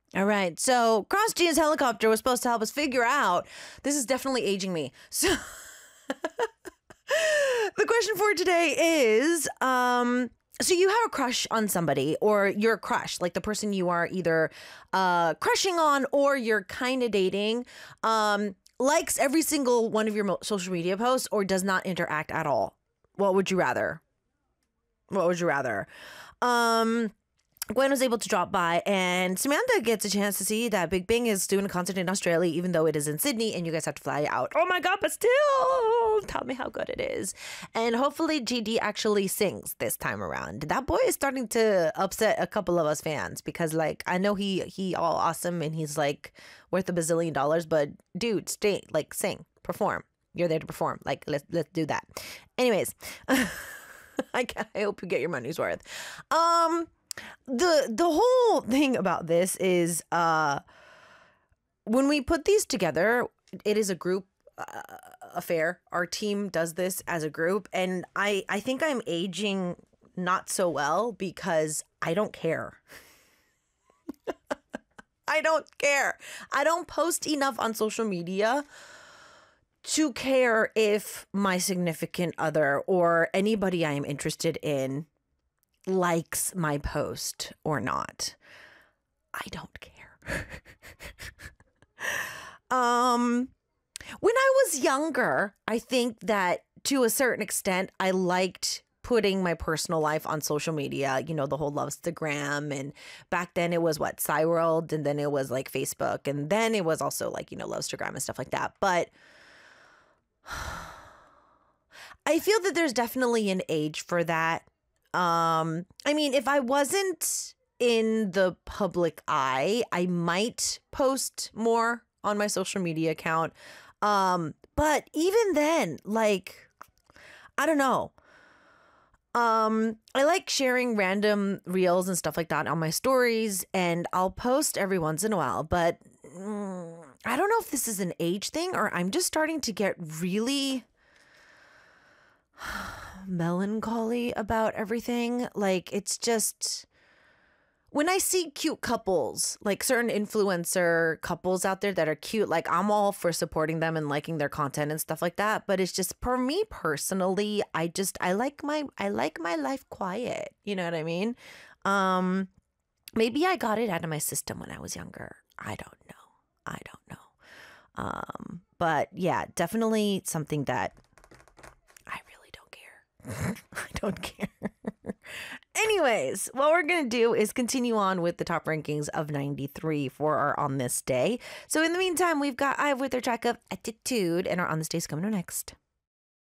All right. So Cross Gene's helicopter was supposed to help us figure out. This is definitely aging me. So the question for today is, so you have a crush on somebody, or your crush, like the person you are either crushing on or you're kind of dating, likes every single one of your social media posts or does not interact at all. What would you rather? What would you rather? Gwen was able to drop by, and Samantha gets a chance to see that Big Bang is doing a concert in Australia, even though it is in Sydney, and you guys have to fly out. Oh my God, but still, tell me how good it is. And hopefully GD actually sings this time around. That boy is starting to upset a couple of us fans because, like, I know he all awesome and he's, like, worth $1 bazillion, but dude, stay, like, sing, perform. You're there to perform. Like, let's do that. Anyways, I hope you get your money's worth. The whole thing about this is when we put these together, it is a group affair. Our team does this as a group, and I think I'm aging not so well because I don't care. I don't care. I don't post enough on social media to care if my significant other or anybody I am interested in likes my post or not. I don't care. When I was younger, I think that to a certain extent, I liked putting my personal life on social media, you know, the whole Lovestagram. And back then it was what, Cyworld, and then it was like Facebook, and then it was also like, you know, Lovestagram and stuff like that. But I feel that there's definitely an age for that. I mean, if I wasn't in the public eye, I might post more on my social media account. But even then, like, I don't know. I like sharing random reels and stuff like that on my stories, and I'll post every once in a while, but I don't know if this is an age thing or I'm just starting to get really melancholy about everything. Like, it's just when I see cute couples, like certain influencer couples out there that are cute, like I'm all for supporting them and liking their content and stuff like that. But it's just, for me personally, I like my life quiet. You know what I mean? Maybe I got it out of my system when I was younger. I don't know. But yeah, definitely something that I really don't care. I don't care. Anyways, what we're going to do is continue on with the top rankings of 93 for our On This Day. So in the meantime, we've got IVE with their track of Attitude, and our On This Day is coming up next.